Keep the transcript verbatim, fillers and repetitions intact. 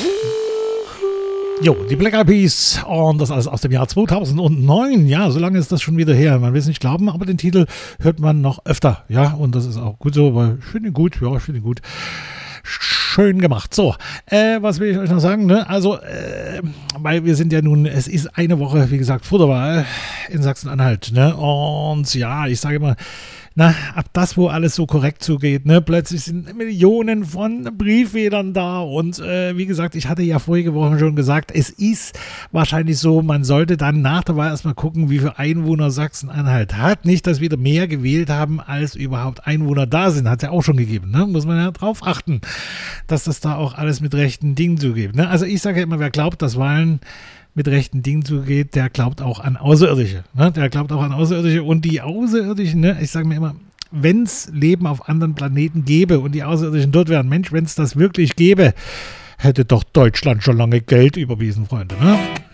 Jo, die Black Eyed Peas und das alles aus dem Jahr zweitausendneun. Ja, so lange ist das schon wieder her. Man will es nicht glauben, aber den Titel hört man noch öfter. Ja, und das ist auch gut so, weil ich finde ihn gut. Ja, ich finde ihn gut. Schön gemacht. So, äh, was will ich euch noch sagen? Ne? Also, äh, weil wir sind ja nun, es ist eine Woche, wie gesagt, vor der Wahl in Sachsen-Anhalt. Ne? Und ja, ich sage immer, na, ab das, wo alles so korrekt zugeht, ne, plötzlich sind Millionen von Brieffedern da und äh, wie gesagt, ich hatte ja vorige Woche schon gesagt, es ist wahrscheinlich so, man sollte dann nach der Wahl erstmal gucken, wie viele Einwohner Sachsen-Anhalt hat. Nicht, dass wieder mehr gewählt haben, als überhaupt Einwohner da sind, hat es ja auch schon gegeben, ne, muss man ja drauf achten, dass das da auch alles mit rechten Dingen zugeht, ne. Also ich sage ja immer, wer glaubt, dass Wahlen mit rechten Dingen zugeht, der glaubt auch an Außerirdische. Ne? Der glaubt auch an Außerirdische. Und die Außerirdischen, ne? Ich sage mir immer, wenn es Leben auf anderen Planeten gäbe und die Außerirdischen dort wären, Mensch, wenn es das wirklich gäbe, hätte doch Deutschland schon lange Geld überwiesen, Freunde. Ne?